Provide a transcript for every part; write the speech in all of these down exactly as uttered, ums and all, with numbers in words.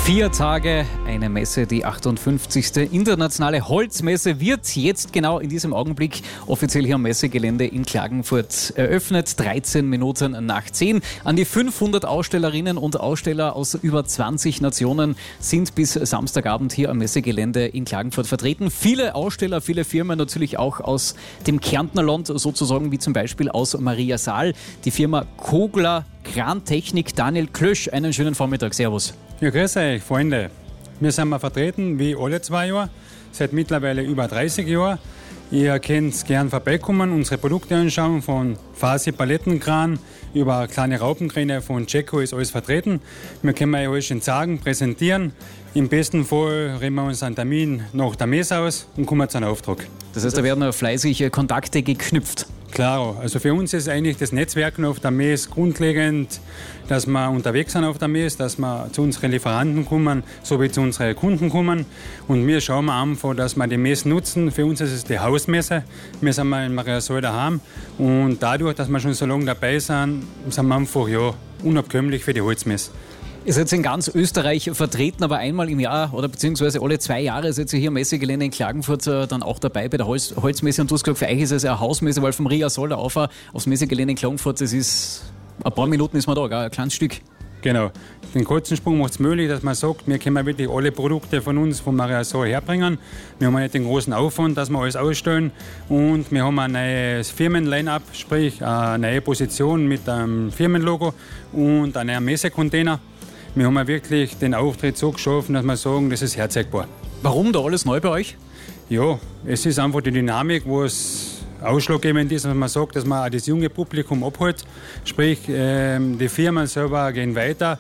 Vier Tage, eine Messe, die achtundfünfzigste internationale Holzmesse wird jetzt genau in diesem Augenblick offiziell hier am Messegelände in Klagenfurt eröffnet. dreizehn Minuten nach zehn. An die fünfhundert Ausstellerinnen und Aussteller aus über zwanzig Nationen sind bis Samstagabend hier am Messegelände in Klagenfurt vertreten. Viele Aussteller, viele Firmen natürlich auch aus dem Kärntner Land sozusagen, wie zum Beispiel aus Maria Saal. Die Firma Kogler Krantechnik, Daniel Klösch. Einen schönen Vormittag. Servus. Ja, grüß euch, Freunde. Wir sind mal vertreten, wie alle zwei Jahre, seit mittlerweile über dreißig Jahren. Ihr könnt gern vorbeikommen, unsere Produkte anschauen, von Fasi Palettenkran über kleine Raupenkräne von Cecco ist alles vertreten. Wir können euch alles schon sagen, präsentieren. Im besten Fall reden wir uns einen Termin nach der Messe aus und kommen zu einem Auftrag. Das heißt, da werden fleißig Kontakte geknüpft. Klar, also für uns ist eigentlich das Netzwerken auf der Messe grundlegend, dass wir unterwegs sind auf der Messe, dass wir zu unseren Lieferanten kommen, sowie zu unseren Kunden kommen. Und wir schauen einfach, dass wir die Messe nutzen. Für uns ist es die Hausmesse. Wir sind in Maria Saal daheim. Und dadurch, dass wir schon so lange dabei sind, sind wir einfach ja, unabkömmlich für die Holzmesse. Ihr seid in ganz Österreich vertreten, aber einmal im Jahr oder beziehungsweise alle zwei Jahre seid ihr hier am Messegelände in Klagenfurt dann auch dabei bei der Holz, Holzmesse. Und du hast gesagt, für euch ist es eine Hausmesse, weil vom Maria Saal auf aufs Messegelände in Klagenfurt, das ist ein paar Minuten ist man da, gell? Ein kleines Stück. Genau. Den kurzen Sprung macht es möglich, dass man sagt, wir können wirklich alle Produkte von uns, von Maria Saal herbringen. Wir haben nicht den großen Aufwand, dass wir alles ausstellen. Und wir haben ein neues Firmen-Line-Up, sprich eine neue Position mit einem Firmenlogo und einen neuen Messecontainer. Wir haben wirklich den Auftritt so geschaffen, dass wir sagen, das ist herzeigbar. Warum da alles neu bei euch? Ja, es ist einfach die Dynamik, wo es ausschlaggebend ist, dass man sagt, dass man auch das junge Publikum abholt. Sprich, ähm, die Firmen selber gehen weiter,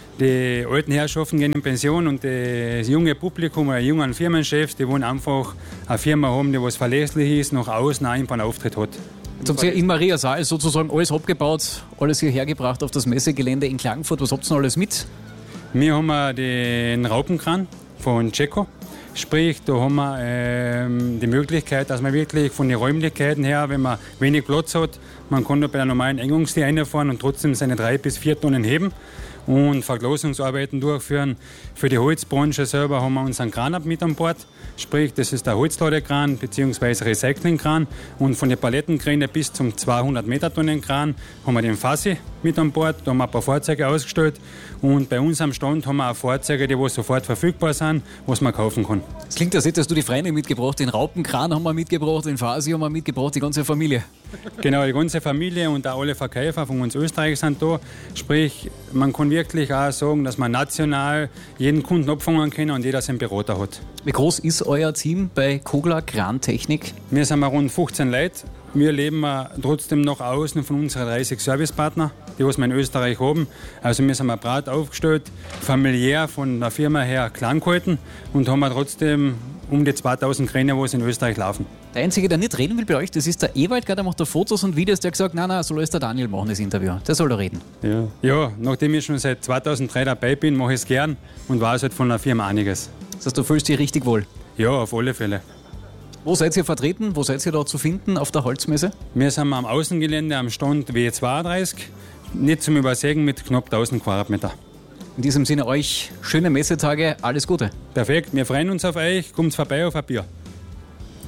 die alten Herrschaften gehen in Pension und das junge Publikum, die jungen Firmenchefs, die wollen einfach eine Firma haben, die was verlässlich ist, nach außen auch einfach einen Auftritt hat. Jetzt habt ihr in Maria Saal sozusagen alles abgebaut, alles hierher gebracht auf das Messegelände in Klagenfurt. Was habt ihr noch alles mit? Wir haben den Raupenkran von Cecco. Sprich, da haben wir ähm, die Möglichkeit, dass man wirklich von den Räumlichkeiten her, wenn man wenig Platz hat, man kann da bei der normalen Engungstür reinfahren und trotzdem seine drei bis vier Tonnen heben und Verglasungsarbeiten durchführen. Für die Holzbranche selber haben wir unseren Kran mit an Bord. Sprich, das ist der Holzladekran bzw. Recyclingkran. Und von den Palettenkräne bis zum zweihundert Meter Tonnen Kran haben wir den Fasi mit an Bord. Da haben wir ein paar Fahrzeuge ausgestellt. Und bei uns am Stand haben wir auch Fahrzeuge, die sofort verfügbar sind, was man kaufen kann. Es klingt, als hättest du die Freunde mitgebracht. Den Raupenkran haben wir mitgebracht, den Fasi haben wir mitgebracht, die ganze Familie. Genau, die ganze Familie und auch alle Verkäufer von uns Österreich sind da. Sprich, man kann wirklich auch sagen, dass man national jeden Kunden abfangen kann und jeder seinen Berater hat. Wie groß ist euer Team bei Kogler Krantechnik? Wir sind rund fünfzehn Leute. Wir leben trotzdem noch außen von unseren dreißig Servicepartnern, die wir in Österreich haben. Also wir sind breit aufgestellt, familiär von der Firma her klein gehalten und haben trotzdem um die zweitausend Kräne, die in Österreich laufen. Der Einzige, der nicht reden will bei euch, das ist der Ewald, der macht da Fotos und Videos, der hat gesagt, nein, nein, soll alles der Daniel machen, das Interview. Der soll da reden. Ja, ja, nachdem ich schon seit zweitausenddrei dabei bin, mache ich es gern und weiß halt von der Firma einiges. Das heißt, du fühlst dich richtig wohl? Ja, auf alle Fälle. Wo seid ihr vertreten? Wo seid ihr da zu finden auf der Holzmesse? Wir sind am Außengelände am Stand W zweiunddreißig, nicht zum Übersägen mit knapp tausend Quadratmeter. In diesem Sinne euch schöne Messetage, alles Gute. Perfekt, wir freuen uns auf euch, kommt vorbei auf ein Bier.